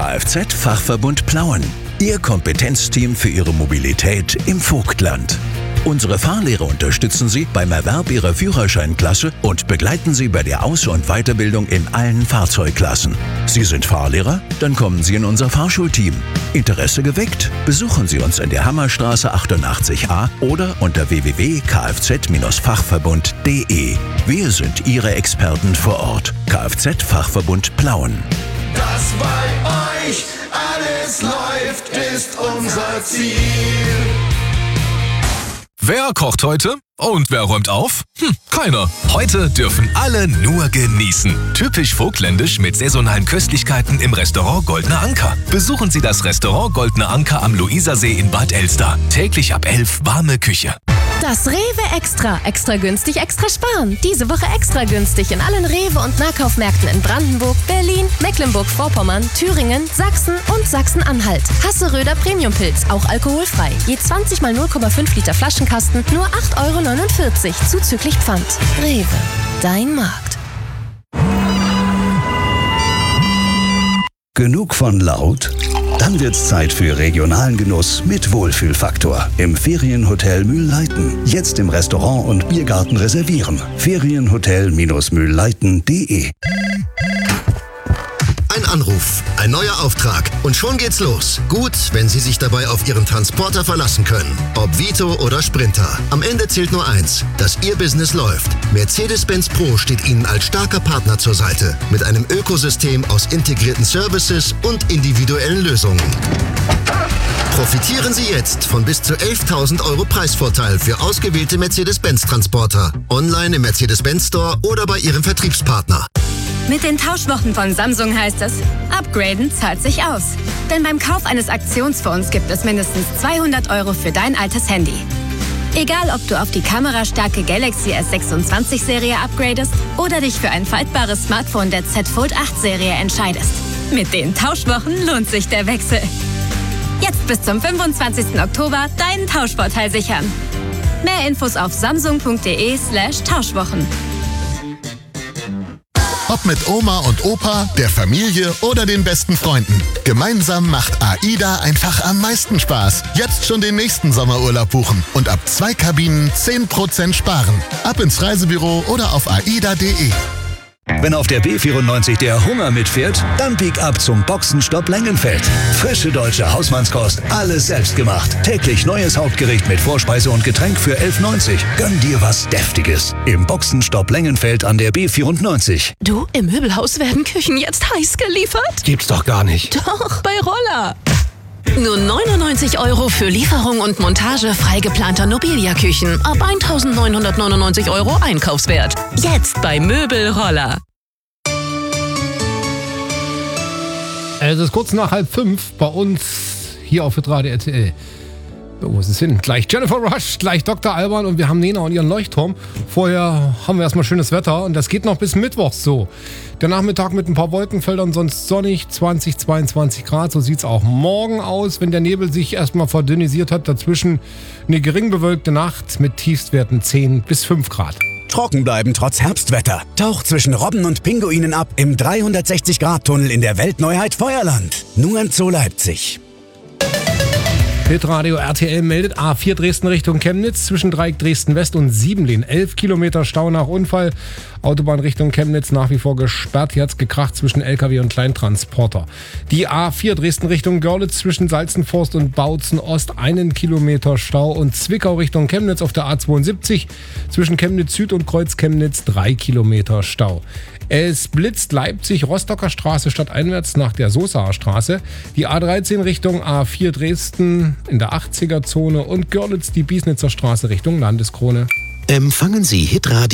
Kfz-Fachverbund Plauen. Ihr Kompetenzteam für Ihre Mobilität im Vogtland. Unsere Fahrlehrer unterstützen Sie beim Erwerb Ihrer Führerscheinklasse und begleiten Sie bei der Aus- und Weiterbildung in allen Fahrzeugklassen. Sie sind Fahrlehrer? Dann kommen Sie in unser Fahrschulteam. Interesse geweckt? Besuchen Sie uns in der Hammerstraße 88a oder unter www.kfz-fachverbund.de. Wir sind Ihre Experten vor Ort. Kfz-Fachverbund Plauen. Dass bei euch alles läuft, ist unser Ziel. Wer kocht heute? Und wer räumt auf? Keiner. Heute dürfen alle nur genießen. Typisch vogtländisch mit saisonalen Köstlichkeiten im Restaurant Goldener Anker. Besuchen Sie das Restaurant Goldener Anker am Luisersee in Bad Elster. Täglich ab 11 warme Küche. Das Rewe Extra. Extra günstig, extra sparen. Diese Woche extra günstig in allen Rewe- und Nahkaufmärkten in Brandenburg, Berlin, Mecklenburg-Vorpommern, Thüringen, Sachsen und Sachsen-Anhalt. Hasseröder Premiumpilz, auch alkoholfrei. Je 20 mal 0,5 Liter Flaschenkasten, nur 8,49 € zuzüglich Pfand. Rewe, dein Markt. Genug von laut? Dann wird's Zeit für regionalen Genuss mit Wohlfühlfaktor im Ferienhotel Mühlleiten. Jetzt im Restaurant und Biergarten reservieren. Ferienhotel-mühlleiten.de. Ein Anruf, ein neuer Auftrag und schon geht's los. Gut, wenn Sie sich dabei auf Ihren Transporter verlassen können. Ob Vito oder Sprinter. Am Ende zählt nur eins, dass Ihr Business läuft. Mercedes-Benz Pro steht Ihnen als starker Partner zur Seite. Mit einem Ökosystem aus integrierten Services und individuellen Lösungen. Profitieren Sie jetzt von bis zu 11.000 € Preisvorteil für ausgewählte Mercedes-Benz-Transporter. Online im Mercedes-Benz Store oder bei Ihrem Vertriebspartner. Mit den Tauschwochen von Samsung heißt es, upgraden zahlt sich aus. Denn beim Kauf eines Aktionsphones gibt es mindestens 200 € für dein altes Handy. Egal, ob du auf die kamerastarke Galaxy S26-Serie upgradest oder dich für ein faltbares Smartphone der Z Fold 8-Serie entscheidest. Mit den Tauschwochen lohnt sich der Wechsel. Jetzt bis zum 25. Oktober deinen Tauschvorteil sichern. Mehr Infos auf samsung.de/Tauschwochen. Ob mit Oma und Opa, der Familie oder den besten Freunden. Gemeinsam macht AIDA einfach am meisten Spaß. Jetzt schon den nächsten Sommerurlaub buchen und ab 2 Kabinen 10% sparen. Ab ins Reisebüro oder auf aida.de. Wenn auf der B94 der Hunger mitfährt, dann bieg ab zum Boxenstopp Lengenfeld. Frische deutsche Hausmannskost, alles selbst gemacht. Täglich neues Hauptgericht mit Vorspeise und Getränk für 11,90. Gönn dir was Deftiges. Im Boxenstopp Lengenfeld an der B94. Du, im Möbelhaus werden Küchen jetzt heiß geliefert? Gibt's doch gar nicht. Doch, bei Roller. Nur 99 € für Lieferung und Montage frei geplanter Nobilia-Küchen. Ab 1.999 € Einkaufswert. Jetzt bei Möbel Roller. Es ist kurz nach 4:30 bei uns hier auf Hitradio RTL. Wo ist es hin? Gleich Jennifer Rush, gleich Dr. Alban und wir haben Nena und ihren Leuchtturm. Vorher haben wir erstmal schönes Wetter und das geht noch bis Mittwochs so. Der Nachmittag mit ein paar Wolkenfeldern, sonst sonnig, 20, 22 Grad. So sieht es auch morgen aus, wenn der Nebel sich erstmal verdünnisiert hat. Dazwischen eine gering bewölkte Nacht mit Tiefstwerten 10 bis 5 Grad. Trocken bleiben trotz Herbstwetter. Taucht zwischen Robben und Pinguinen ab im 360-Grad-Tunnel in der Weltneuheit Feuerland. Nur im Zoo Leipzig. Hitradio RTL meldet A4 Dresden Richtung Chemnitz zwischen Dreieck Dresden West und Siebenlehn. 11 Kilometer Stau nach Unfall. Autobahn Richtung Chemnitz nach wie vor gesperrt. Hier hat's gekracht zwischen LKW und Kleintransporter. Die A4 Dresden Richtung Görlitz zwischen Salzenforst und Bautzen Ost 1 Kilometer Stau. Und Zwickau Richtung Chemnitz auf der A72 zwischen Chemnitz Süd und Kreuz Chemnitz 3 Kilometer Stau. Es blitzt Leipzig Rostocker Straße stadteinwärts nach der Sosaer Straße. Die A13 Richtung A4 Dresden in der 80er Zone und Görlitz die Biesnitzer Straße Richtung Landeskrone. Empfangen Sie Hitradio.